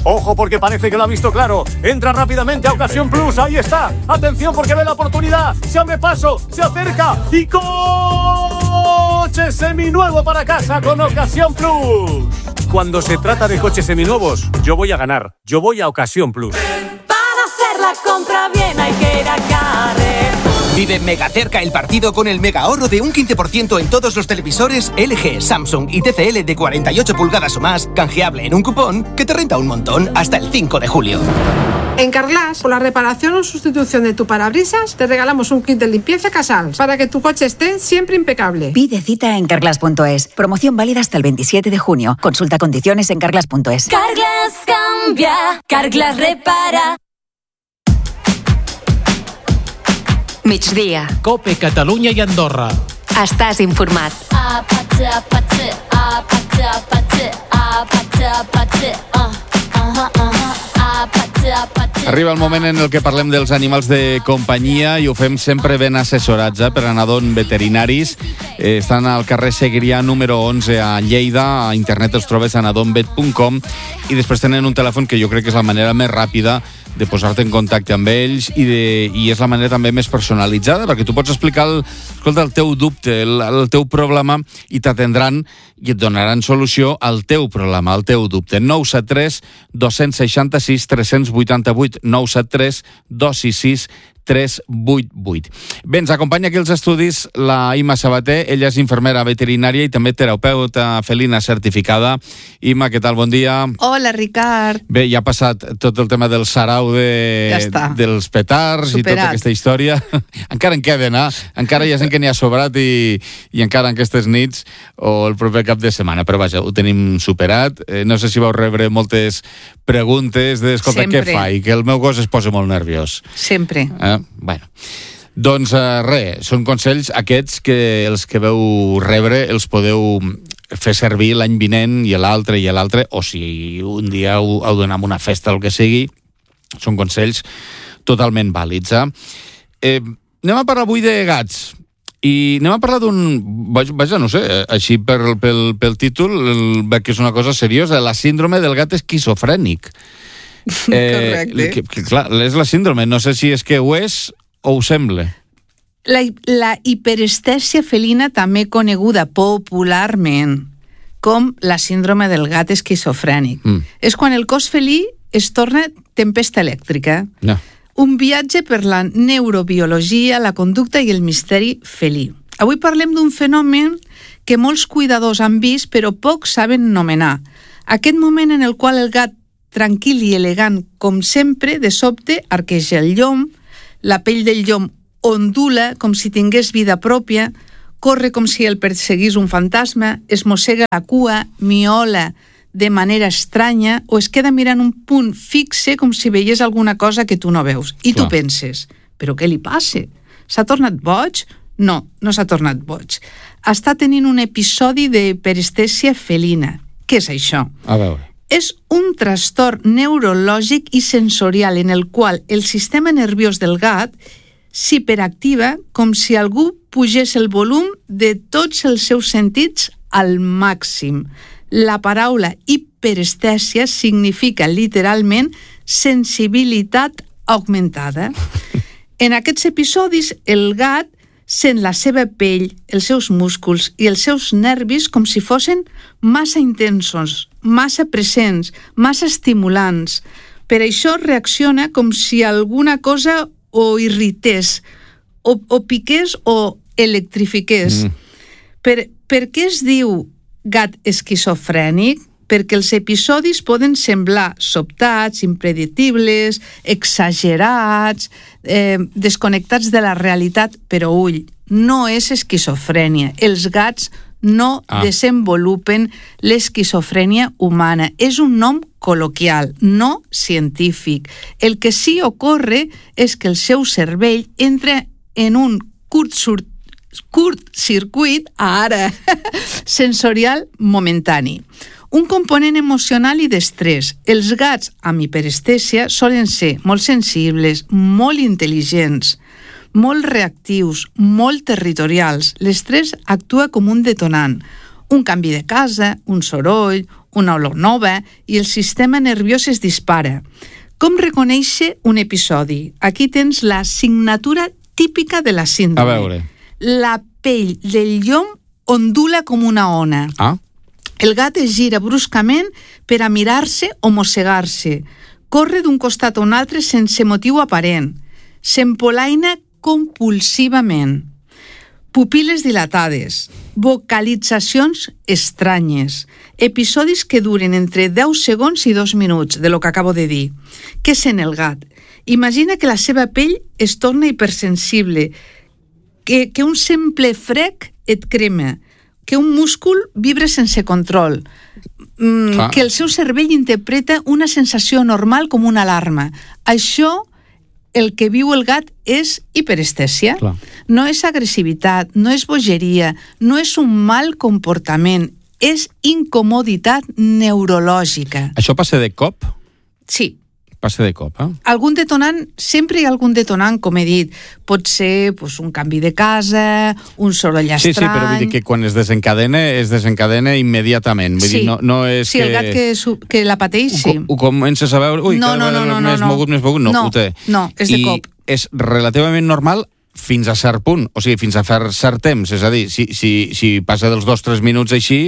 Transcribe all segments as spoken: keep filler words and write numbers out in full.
Ojo porque parece que lo ha visto claro. Entra rápidamente a Ocasión Plus. Ahí está. Atención porque ve la oportunidad. Se abre paso, se acerca y coche seminuevo para casa con Ocasión Plus. Cuando se trata de coches seminuevos, yo voy a ganar. Yo voy a Ocasión Plus. Para hacer la compra bien hay que ir a Carrefour. Vive mega cerca el partido con el mega ahorro de un quince por ciento en todos los televisores L G, Samsung y T C L de cuarenta y ocho pulgadas o más, canjeable en un cupón que te renta un montón hasta el cinco de julio. En Carglass, por la reparación o sustitución de tu parabrisas, te regalamos un kit de limpieza Casals para que tu coche esté siempre impecable. Pide cita en carglass punto es. Promoción válida hasta el veintisiete de junio. Consulta condiciones en carglass punto es. Carglass cambia, Carglass repara. Migdia. Cope, Catalunya i Andorra. Estàs informat. Apate, apate, apate, apate, apate, apate, uh, uh-huh, uh-huh, apate, apate. Arriba el moment en el que parlem dels animals de companyia i ho fem sempre ben assessorats eh, per Anadon Veterinaris. Eh, estan al carrer Segrià número onze a Lleida. A internet els trobes a anadonvet punt com i després tenen un telèfon que jo crec que és la manera més ràpida de posar-te en contacte amb ells i, de, i és la manera també més personalitzada perquè tu pots explicar el, escolta, el teu dubte, el, el teu problema i t'atendran i et donaran solució al teu problema, al teu dubte. nou set tres dos sis sis tres vuit vuit nou set tres dos sis sis tres vuit vuit. Bé, ens acompanya aquí als estudis la Imma Sabater, ella és infermera veterinària i també terapeuta felina certificada. Imma, què tal? Bon dia. Hola, Ricard. Bé, ja ha passat tot el tema del sarau de, ja dels petards Superat. I tota aquesta història. Encara en queden, eh? Encara hi ha gent que n'hi ha sobrat i, i encara en aquestes nits o el proper cap de setmana. Però vaja, ho tenim superat. Eh, no sé si vau rebre moltes preguntes de, escolta, Sempre. què fa? I que el meu gos es posa molt nerviós. Sempre. Eh? Bueno, doncs uh, res, són consells aquests que els que veu rebre els podeu fer servir l'any vinent i l'altre i l'altre, o si un dia heu, heu d'anar a una festa o el que sigui, són consells totalment vàlids. Eh? Eh, anem a parlar avui de gats i anem a parlar d'un, vaja, no sé, així per, pel, pel títol, veig que és una cosa seriosa, la síndrome del gat esquizofrènic. Eh, Correcte. Que, que, clar, és la síndrome, no sé si és que ho és o ho sembla. La, la hiperestèsia felina, també coneguda popularment com la síndrome del gat esquizofrènic, mm. és quan el cos felí es torna tempesta elèctrica. No. Un viatge per la neurobiologia, la conducta i el misteri felí. Avui parlem d'un fenomen que molts cuidadors han vist però pocs saben nomenar. Aquest moment en el qual el gat tranquil i elegant, com sempre, de sobte arqueja el llom, la pell del llom ondula com si tingués vida pròpia, corre com si el perseguís un fantasma, es mossega la cua, miola de manera estranya o es queda mirant un punt fixe com si veiés alguna cosa que tu no veus. I Clar. Tu penses, però què li passa? S'ha tornat boig? No, no s'ha tornat boig. Està tenint un episodi de hiperestèsia felina. Què és això? A veure. És un trastorn neurològic i sensorial en el qual el sistema nerviós del gat s'hiperactiva com si algú pugés el volum de tots els seus sentits al màxim. La paraula hiperestèsia significa literalment sensibilitat augmentada. En aquests episodis, el gat sent la seva pell, els seus músculs i els seus nervis com si fossin massa intensos, massa presents, massa estimulants. Per això reacciona com si alguna cosa o irrités, o, o piqués o electrifiqués. Mm. Per, per què es diu gat esquizofrènic? Perquè els episodis poden semblar sobtats, impredictibles, exagerats, eh, desconnectats de la realitat, però ull, no és esquizofrènia. Els gats no ah. desenvolupen l'esquizofrènia humana. És un nom col·loquial, no científic. El que sí ocorre és que el seu cervell entra en un curt sur- curt circuit, ara, sensorial momentani. Un component emocional i d'estrès. Els gats amb hiperestèsia solen ser molt sensibles, molt intel·ligents, molt reactius, molt territorials. L'estrès actua com un detonant. Un canvi de casa, un soroll, una olor nova i el sistema nerviós es dispara. Com reconèixer un episodi? Aquí tens la signatura típica de la síndrome. A veure. La pell del llom ondula com una ona. Ah. El gat es gira bruscament per a mirar-se o mossegar-se. Corre d'un costat a un altre sense motiu aparent. S'empolaina compulsivament. Pupil·les dilatades. Vocalitzacions estranyes. Episodis que duren entre deu segons i dos minuts, de lo que acabo de dir. Què sent el gat? Imagina que la seva pell es torna hipersensible, que, que un simple frec et crema, que un múscul vibra sense control, mm, que el seu cervell interpreta una sensació normal com una alarma. Això, el que viu el gat, és hiperestèsia. Clar. No és agressivitat, no és bogeria, no és un mal comportament, és incomoditat neurològica. Això passa de cop? Sí. Passa de cop, eh? Algun detonant, sempre hi ha algun detonant, com he dit. Pot ser pues, un canvi de casa, un soroll estrany... Sí, sí, però vull dir que quan es desencadena, es desencadena immediatament. Vull sí. dir, no, no és sí, que... el gat que, su- que la pateix, sí. Ho, ho comences a veure... Ui, no, cada no, no, vegada no, no, més no. mogut, més mogut. No, no, ho té. no, és de I cop. és relativament normal fins a cert punt, o sigui, fins a fer cert temps. És a dir, si, si, si passa dels dos o tres minuts així,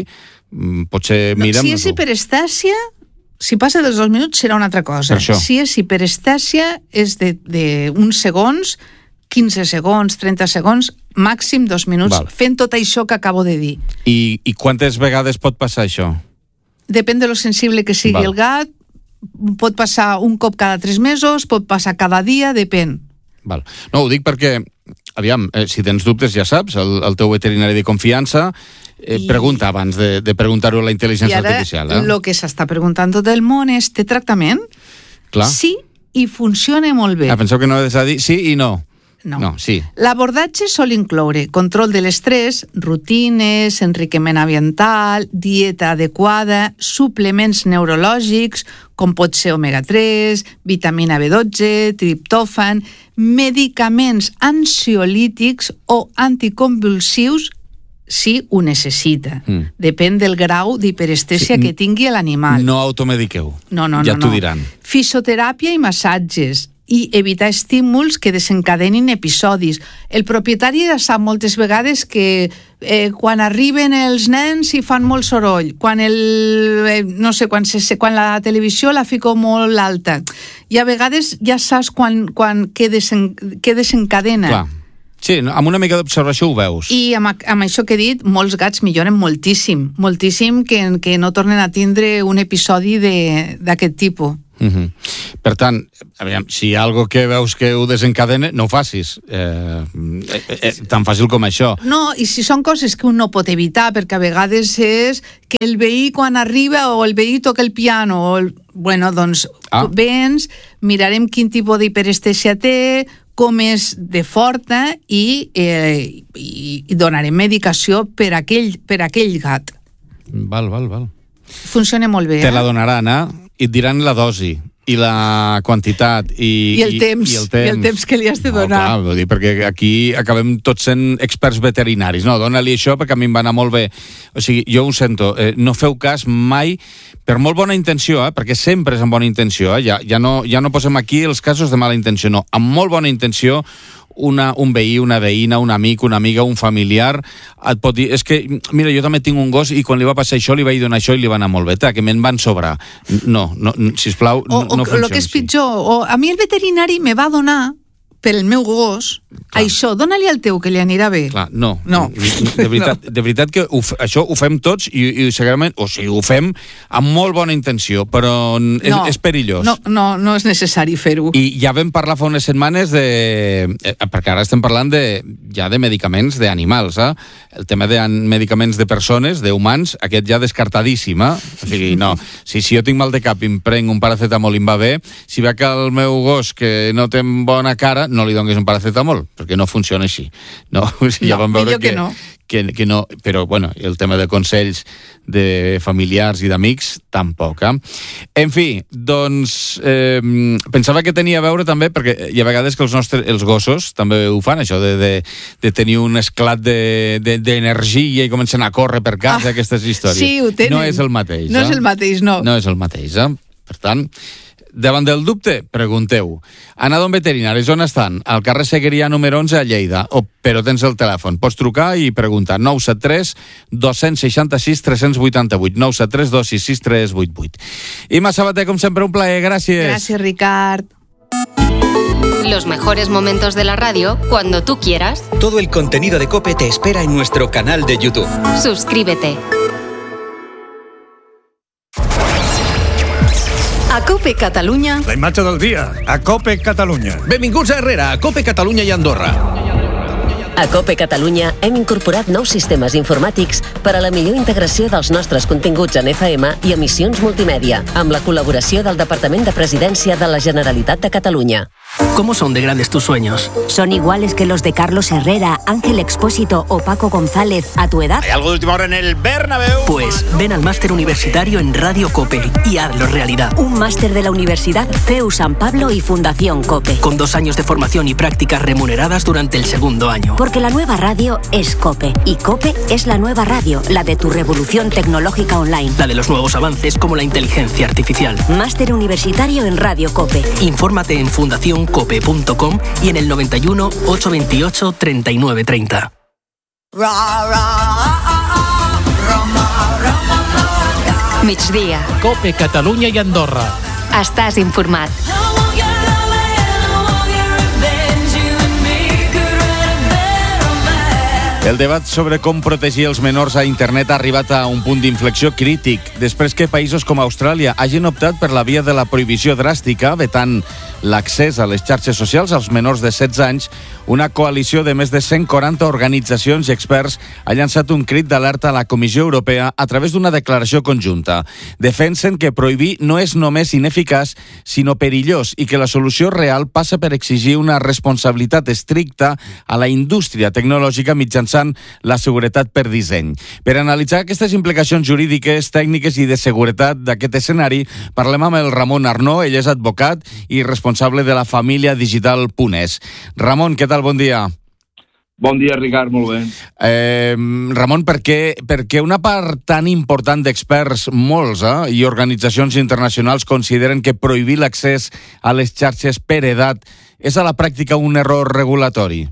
potser No, mira'm... si és hiperestèsia, si passa dels dos minuts serà una altra cosa. Si és hiperestèsia és de, de uns segons, quinze segons, trenta segons, màxim dos minuts, Val. fent tot això que acabo de dir. I, I quantes vegades pot passar això? Depèn de lo sensible que sigui Val. el gat, pot passar un cop cada tres mesos, pot passar cada dia, depèn. Val. No, ho dic perquè, aviam, eh, si tens dubtes ja saps, el, el teu veterinari de confiança eh, I... pregunta abans de, de preguntar-ho a la intel·ligència I ara artificial. Eh? el que s'està preguntant tot el món és, té tractament? Clar. Sí, i funciona molt bé. Ah, penseu que no has de dir sí i no. No. No, sí. L'abordatge sol incloure control de l'estrès, rutines, enriquiment ambiental, dieta adequada, suplements neurològics, com pot ser omega tres, vitamina B dotze, triptòfan, medicaments ansiolítics o anticonvulsius si ho necessita. Mm. Depèn del grau d'hiperestèsia sí, que tingui l'animal. No automediqueu. No, no, ja no. t'ho no. diran. Fisioteràpia i massatges i evitar estímuls que desencadenin episodis. El propietari ja sap moltes vegades que eh, quan arriben els nens i fan molt soroll, quan el eh, no sé, quan, se, quan la televisió la fico molt alta, i a vegades ja saps quan, quan què, desen, què desencadena. Clar. Sí, amb una mica d'observació ho veus. I amb, amb això que he dit, molts gats milloren moltíssim, moltíssim que, que no tornen a tindre un episodi d'aquest tipus. Uh-huh. Per tant, aviam, si hi ha algo que veus que ho desencadena, no ho facis. Eh, eh, eh, tan fàcil com això. No, i si són coses que un no pot evitar, perquè a vegades és que el veí quan arriba o el veí toca el piano, o el... bueno, doncs ah. vens, mirarem quin tipus d'hiperestèsia té, com és de forta i, eh, i, i donarem medicació per aquell, per aquell gat. Val, val, val. Funciona molt bé. Te la eh? donaran, eh? I et diran la dosi i la quantitat i, I, el, temps, i, i, el temps. i el temps que li has de donar. No, clar, vull dir, perquè aquí acabem tots sent experts veterinaris. No, dona-li això perquè a mi em va anar molt bé. O sigui, jo ho sento, eh, no feu cas mai, per molt bona intenció, eh, perquè sempre és amb bona intenció, eh, ja, ja, no, ja no posem aquí els casos de mala intenció, no, amb molt bona intenció, una, un veí, una veïna, un amic, una amiga, un familiar, et pot dir, és que, mira, jo també tinc un gos i quan li va passar això, li vaig donar això i li va anar molt bé, ta, que me'n van sobrar. No, no, sisplau, no, o, no funciona el que és així. pitjor, o a mi el veterinari me va donar per el meu gos, clar, això, dona-li al teu, que li anirà bé. Clar, no. No. De veritat, no. De veritat que ho, això ho fem tots i, i segurament, o sigui, ho fem amb molt bona intenció, però és, no, és perillós. No, no, no és necessari fer-ho. I ja vam parlar fa unes setmanes de... Eh, perquè ara estem parlant de, ja de medicaments d'animals, eh? El tema de medicaments de persones, d'humans, aquest ja descartadíssim, eh? O sigui, no. Si, si jo tinc mal de cap i em prenc un paracetamol i em va bé, si ve que el meu gos, que no té bona cara, no li donguis un paracetamol, perquè no funciona així. No, o sigui, ja no, vam veure que, que, no. que, que no, però bueno, el tema de consells de familiars i d'amics tampoc, eh? En fi, doncs eh, pensava que tenia a veure també, perquè hi ha vegades que els nostres, els gossos també ho fan, això de, de, de tenir un esclat de, de, d'energia i comencen a córrer per casa, ah, aquestes històries. Sí, ho tenen. No és el mateix, No eh? és el mateix, no. No és el mateix, eh? Per tant, davant del dubte, pregunteu. Anadom Veterinaris, on estan? Al carrer Seguiria número onze a Lleida. O, però tens el telèfon. Pots trucar i preguntar. nou set tres dos sis sis tres vuit vuit. nou set tres dos sis sis tres vuit vuit. Imma Sabater, com sempre, un plaer. Gràcies. Gràcies, Ricard. Los mejores momentos de la radio cuando tú quieras. Todo el contenido de COPE te espera en nuestro canal de YouTube. Suscríbete. A COPE Catalunya. La imatge del dia, a COPE Catalunya. Benvinguts a Herrera, a COPE Catalunya i Andorra. A COPE Catalunya hem incorporat nous sistemes informàtics per a la millor integració dels nostres continguts en F M i emissions multimèdia, amb la col·laboració del Departament de Presidència de la Generalitat de Catalunya. ¿Cómo son de grandes tus sueños? Son iguales que los de Carlos Herrera, Ángel Expósito o Paco González, a tu edad. ¿Hay algo de última hora en el Bernabéu? Pues ven al máster universitario en Radio COPE y hazlo realidad. Un máster de la Universidad C E U San Pablo y Fundación COPE. Con dos años de formación y prácticas remuneradas durante el segundo año. Porque la nueva radio es COPE y COPE es la nueva radio, la de tu revolución tecnológica online. La de los nuevos avances como la inteligencia artificial. Máster universitario en Radio COPE. Infórmate en fundación cope punto com y en el noventa y uno, ochocientos veintiocho, treinta y nueve treinta. Migdia. COPE Catalunya i Andorra. Estàs informat. El debat sobre com protegir els menors a internet ha arribat a un punt d'inflexió crític, després que països com Austràlia hagin optat per la via de la prohibició dràstica, vetant l'accés a les xarxes socials als menors de setze anys. Una coalició de més de cent quaranta organitzacions i experts ha llançat un crit d'alerta a la Comissió Europea a través d'una declaració conjunta. Defensen que prohibir no és només ineficaç, sinó perillós, i que la solució real passa per exigir una responsabilitat estricta a la indústria tecnològica mitjançant la seguretat per disseny. Per analitzar aquestes implicacions jurídiques, tècniques i de seguretat d'aquest escenari, parlem amb el Ramon Arnó. Ell és advocat i responsable de la família digital punt es. Ramon, què tal? Bon dia. Bon dia, Ricard, molt bé. Eh, Ramon, per què, per què una part tan important d'experts, molts, eh, i organitzacions internacionals consideren que prohibir l'accés a les xarxes per edat és a la pràctica un error regulatori?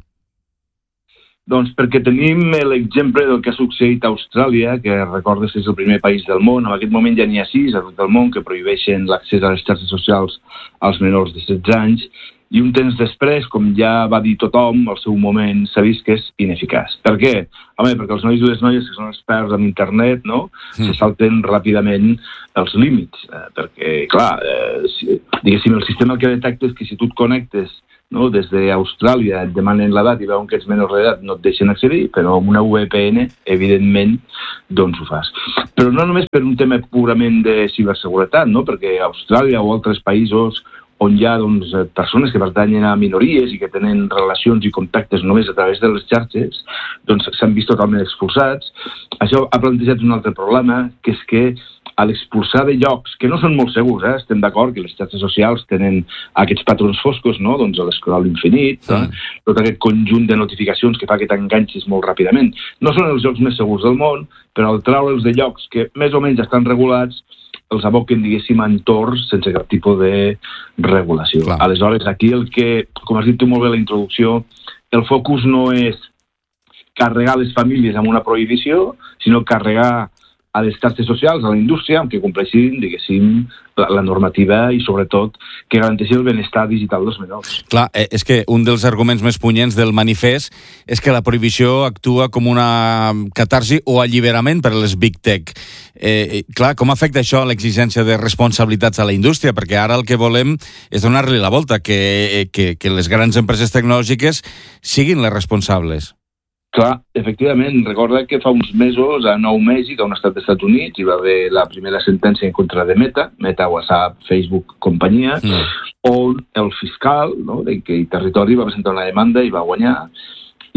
Doncs perquè tenim l'exemple del que ha succeït a Austràlia, que recordes és el primer país del món. En aquest moment ja n'hi ha sis a tot el món que prohibeixen l'accés a les xarxes socials als menors de setze anys, i un temps després, com ja va dir tothom, al seu moment s'ha vist que és ineficaç. Per què? Home, perquè els nois i les noies que són experts en internet, no?, mm. se salten ràpidament els límits. Eh, perquè, clar, eh, si, diguéssim, el sistema el que detecta és que si tu et connectes, no, des d'Austràlia et demanen l'edat i veuen que ets menor d'edat, no et deixen accedir, però amb una V P N, evidentment, doncs ho fas. Però no només per un tema purament de ciberseguretat, no?, perquè a Austràlia o altres països on hi ha doncs, persones que pertanyen a minories i que tenen relacions i contactes només a través de les xarxes, doncs s'han vist totalment expulsats. Això ha plantejat un altre problema, que és que a l'expulsar de llocs que no són molt segurs, eh? Estem d'acord que les xarxes socials tenen aquests patrons foscos, no?, doncs l'escroll infinit, mm. eh? tot aquest conjunt de notificacions que fa que t'enganxis molt ràpidament. No són els llocs més segurs del món, però al treure'ls de llocs que més o menys estan regulats, els aboquen, diguéssim, a entorns sense cap tipus de regulació. Clar. Aleshores, aquí el que, com has dit tu molt bé a la introducció, el focus no és carregar les famílies amb una prohibició, sinó carregar a les xarxes socials, a la indústria, amb què compleixin, diguéssim, la, la normativa i, sobretot, que garanteixi el benestar digital dels menors. Clar, eh, és que un dels arguments més punyents del manifest és que la prohibició actua com una catarsi o alliberament per a les Big Tech. Eh, clar, com afecta això a l'exigència de responsabilitats a la indústria? Perquè ara el que volem és donar-li la volta, que, que, que les grans empreses tecnològiques siguin les responsables. Clar, efectivament, recorda que fa uns mesos a Nou Mèxic, a un estat dels Estats Units, hi va haver la primera sentència en contra de Meta, Meta, WhatsApp, Facebook, companyia, mm. on el fiscal, no, de que Territori va presentar una demanda i va guanyar,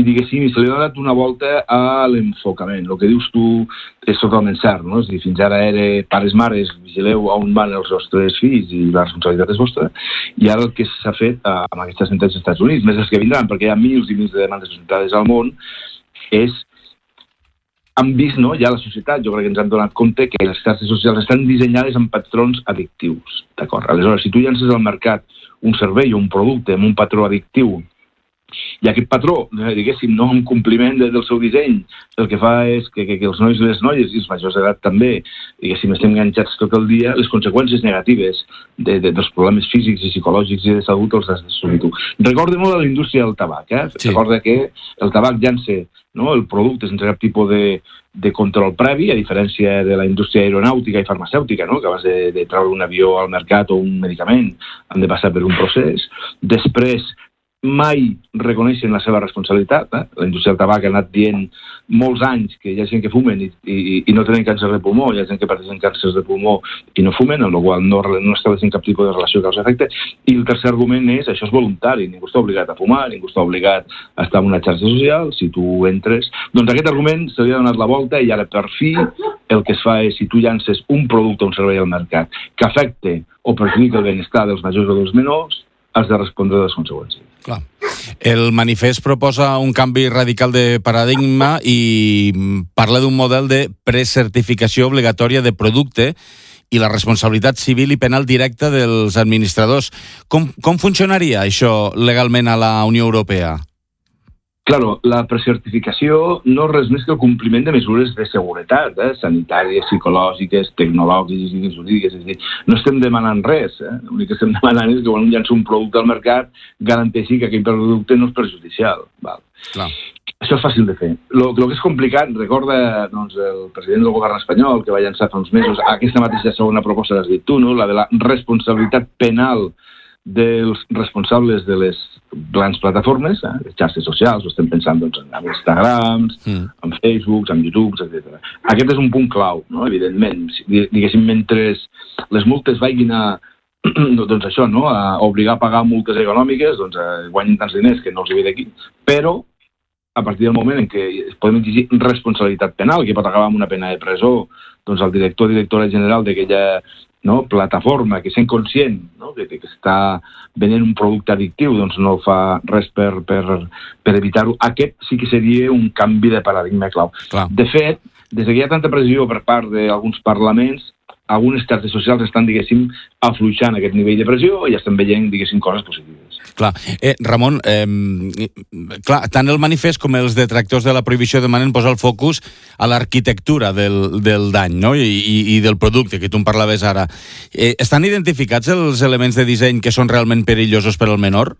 i diguéssim, se li ha donat una volta a l'enfocament. El que dius tu és totalment cert, no? És a dir, fins ara era pares, mares, vigileu on van els vostres fills i la responsabilitat és vostra, i ara el que s'ha fet eh, amb aquestes sentències als Estats Units, més els que vindran, perquè hi ha mils i mils de demandes presentades al món, és han vist, no, ja la societat, jo crec que ens han donat compte que les xarxes socials estan dissenyades amb patrons addictius, d'acord? Aleshores, si tu llances al mercat un servei o un producte amb un patró addictiu i aquest patró, diguéssim, no en compliment de, del seu disseny, el que fa és que, que, que els nois i les noies, i els majors d'edat també, diguéssim, estem enganxats tot el dia, les conseqüències negatives de, de, dels problemes físics i psicològics i de salut els has d'assumir tu. Recorda molt de la indústria del tabac, eh? Sí. Recorda que el tabac llança, no, el producte sense cap tipus de, de control previ, a diferència de la indústria aeronàutica i farmacèutica, no? Que abans de, de treure un avió al mercat o un medicament han de passar per un procés. Després, mai reconeixen la seva responsabilitat. Eh? La indústria del tabac ha anat dient molts anys que hi ha gent que fumen i, i, i no tenen càncer de pulmó, hi ha gent que pateixen càncers de pulmó i no fumen, amb la qual no, no estableixen cap tipus de relació causa-efecte. I el tercer argument és, això és voluntari, ningú està obligat a fumar, ningú està obligat a estar en una xarxa social, si tu entres... Doncs aquest argument se li ha donat la volta i ara per fi el que es fa és, si tu llances un producte o un servei al mercat que afecte o perjudica el benestar dels majors o dels menors, has de respondre de les conseqüències. Clar. El manifest proposa un canvi radical de paradigma i parla d'un model de precertificació obligatòria de producte i la responsabilitat civil i penal directa dels administradors. Com, com funcionaria això legalment a la Unió Europea? Claro, la precertificació no és res més que el compliment de mesures de seguretat, eh? Sanitàries, psicològiques, tecnològiques i jurídiques. És a dir, no estem demanant res. Eh? L'únic que estem demanant és que quan un llança un producte al mercat garanteixi que aquell producte no és perjudicial. Val. Clar. Això és fàcil de fer. El que és complicat, recorda doncs, el president del govern espanyol que va llançar fa uns mesos aquesta mateixa segona proposta que has dit tu, no? La de la responsabilitat penal dels responsables de les grans plataformes, eh, les xarxes socials, estem pensant doncs, en Instagrams, mm. en Facebooks, en YouTubes, etcètera. Aquest és un punt clau, no? Evidentment. Diguéssim, mentre les multes vagin a doncs això, no? A obligar a pagar multes econòmiques, doncs guanyin tants diners que no els hi ve d'aquí, però a partir del moment en què podem exigir responsabilitat penal, que pot acabar amb una pena de presó, doncs el director o directora general d'aquella, no, plataforma que sent conscient, no, que, que està venent un producte addictiu, doncs no fa res per, per, per evitar-ho. Aquest sí que seria un canvi de paradigma clau. Clar. De fet, des que hi ha tanta pressió per part d'alguns parlaments, algunes xarxes socials estan, diguéssim, afluixant aquest nivell de pressió i estan veient, diguéssim, coses positives. Clar. Eh, Ramon, eh, clar, tant el manifest com els detractors de la prohibició demanen posar el focus a l'arquitectura del, del dany, no? I, i, i del producte, que tu en parlaves ara. Eh, estan identificats els elements de disseny que són realment perillosos per al menor?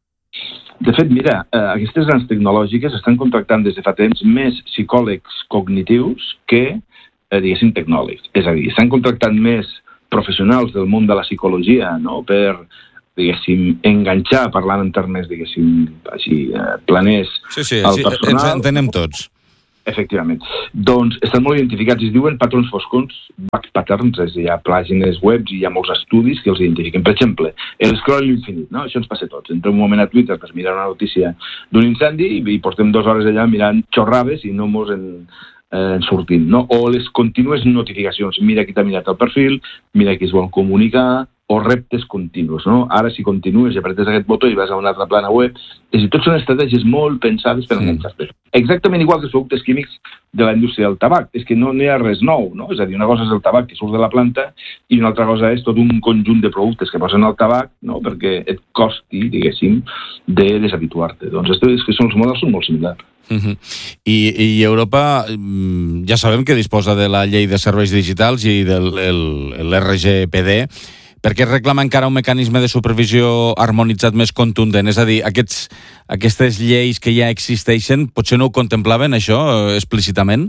De fet, mira, eh, aquestes grans tecnològiques estan contractant des de fa temps més psicòlegs cognitius que Eh, diguéssim, tecnòlegs. És a dir, estan contractant més professionals del món de la psicologia, no?, per, diguéssim, enganxar, parlant en termes, diguéssim, així, eh, planers sí, sí, al sí, personal. Ens entenem tots. Efectivament. Doncs estan molt identificats, es diuen patrons foscos, back patterns, és a dir, hi ha pàgines web i hi ha molts estudis que els identifiquen. Per exemple, el scroll infinit, no? Això ens passa a tots. Entrem un moment a Twitter per mirar una notícia d'un incendi i, i portem dues hores allà mirant xorrades i no mos en... Eh, sortint, no? O les contínues notificacions. Mira qui t'ha mirat el perfil, mira qui es vol comunicar, o reptes continus, no? Ara, si continues i apretes aquest botó i vas a una altra plana web, és a dir, tots són estratègies molt pensades per enganxar-te. Exactament igual que els productes químics de la indústria del tabac. És que no n'hi ha res nou, no? És a dir, una cosa és el tabac que surt de la planta i una altra cosa és tot un conjunt de productes que posen al tabac, no?, perquè et costi, diguéssim, de deshabituar-te. Doncs és que són, els models són molt similars. Uh-huh. I, I Europa ja sabem que disposa de la llei de serveis digitals i del l'R G P D. Per què reclama encara un mecanisme de supervisió harmonitzat més contundent? És a dir, aquests, aquestes lleis que ja existeixen, potser no ho contemplaven, això, explícitament?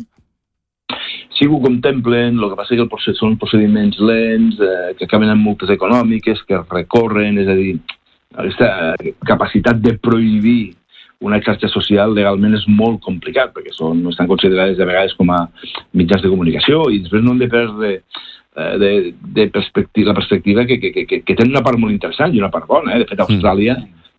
Sí que ho contemplen, el que passa és que són procediments lents, eh, que acaben amb multes econòmiques, que recorren, és a dir, aquesta capacitat de prohibir una xarxa social legalment és molt complicat, perquè són, estan considerades de vegades com a mitjans de comunicació i després no hem de perdre eh, de, de perspectiva, la perspectiva que, que, que, que tenen una part molt interessant i una part bona. Eh? De fet, Austràlia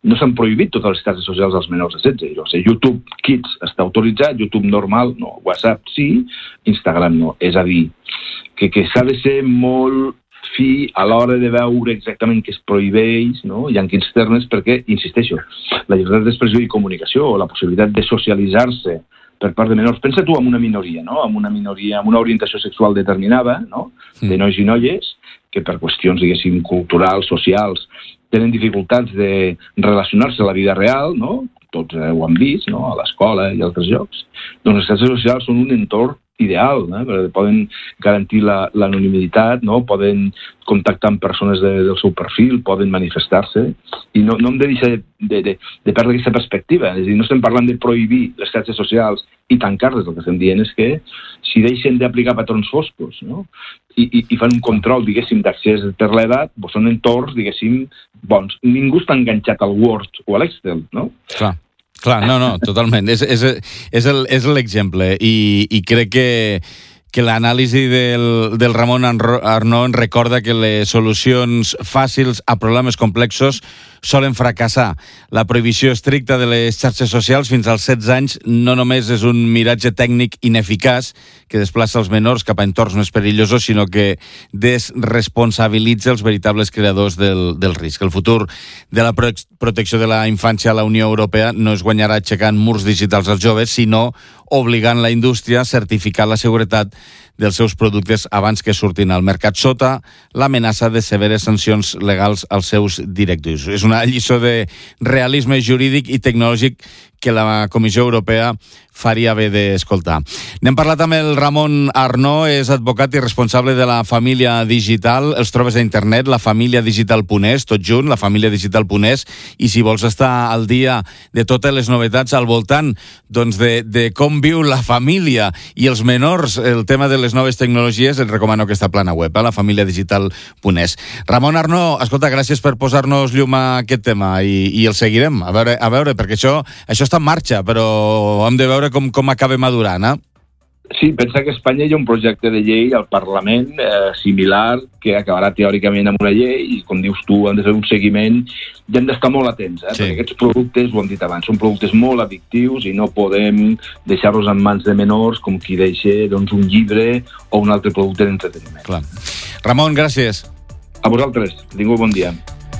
no s'han prohibit totes les xarxes socials als menors de setze. Jo sé, YouTube Kids està autoritzat, YouTube normal no, WhatsApp sí, Instagram no. És a dir, que, que s'ha de ser molt fi a l'hora de veure exactament què es prohibeix, no? I en quins termes, perquè, insisteixo, la llibertat d'expressió i comunicació o la possibilitat de socialitzar-se per part de menors. Pensa tu en una minoria, no? En una minoria, amb una orientació sexual determinada, no? De nois i noies, que per qüestions, diguéssim, culturals, socials, tenen dificultats de relacionar-se a la vida real, no? Tots eh, ho han vist, no? A l'escola i altres llocs. Doncs les xarxes socials són un entorn ideal, no? Perquè poden garantir la, l'anonimitat, no? Poden contactar amb persones de, del seu perfil, poden manifestar-se, i no, no hem de deixar de, de, de, de perdre aquesta perspectiva. És a dir, no estem parlant de prohibir les xarxes socials i tancar-les, el que estem dient és que si deixen d'aplicar patrons foscos, no? I, i, i fan un control, diguéssim, d'accés per l'edat, doncs són entorns, diguéssim, bons. Ningú està enganxat al Word o a l'Excel, no? Clar. Clar, no, no, totalment. És, és, és, el, és l'exemple i, i crec que, que l'anàlisi del, del Ramon Arnó ens recorda que les solucions fàcils a problemes complexos solen fracassar. La prohibició estricta de les xarxes socials fins als setze anys no només és un miratge tècnic ineficaç que desplaça els menors cap a entorns més perillosos, sinó que desresponsabilitza els veritables creadors del, del risc. El futur de la pro- protecció de la infància a la Unió Europea no es guanyarà aixecant murs digitals als joves, sinó obligant la indústria a certificar la seguretat dels seus productes abans que surtin al mercat sota l'amenaça de severes sancions legals als seus directius. És una lliçó de realisme jurídic i tecnològic que la Comissió Europea faria bé d'escoltar. N'hem parlat amb el Ramon Arnó, és advocat i responsable de la Família Digital. Els trobes a internet, la família digital punt es, tot junt, la família digital punt es, i si vols estar al dia de totes les novetats al voltant doncs de, de com viu la família i els menors, el tema de les noves tecnologies, et recomano aquesta plana web, eh, la família digital punt es. Ramon Arnó, escolta, gràcies per posar-nos llum a aquest tema i, i el seguirem, a veure, a veure perquè això, això està en marxa, però hem de veure com, com acaba madurant, eh? Sí, pensa que a Espanya hi ha un projecte de llei al Parlament eh, similar que acabarà teòricament amb una llei i, com dius tu, han de fer un seguiment i hem d'estar molt atents, eh? Sí. Perquè aquests productes, ho hem dit abans, són productes molt addictius i no podem deixar-los en mans de menors com qui deixa doncs, un llibre o un altre producte d'entreteniment. Clar. Ramon, gràcies. A vosaltres. Tingueu bon dia.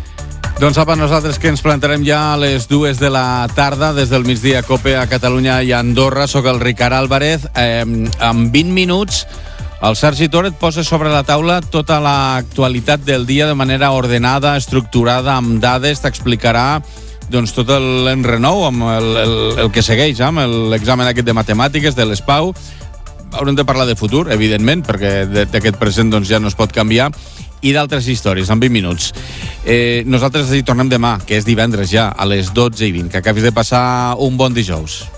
Doncs apa, nosaltres que ens plantarem ja a les dues de la tarda, des del migdia COPE a Catalunya i a Andorra. Soc el Ricard Álvarez. Eh, en vint minuts el Sergi Tor et posa sobre la taula tota l'actualitat del dia de manera ordenada, estructurada, amb dades. T'explicarà doncs, tot l'enrenou amb el, el, el que segueix, amb l'examen aquest de matemàtiques de l'E S P A U. Haurem de parlar de futur, evidentment, perquè d'aquest present doncs, ja no es pot canviar, i d'altres històries, en vint minuts. Eh, nosaltres hi tornem demà, que és divendres ja, a les dotze i vint. Que acabis de passar un bon dijous.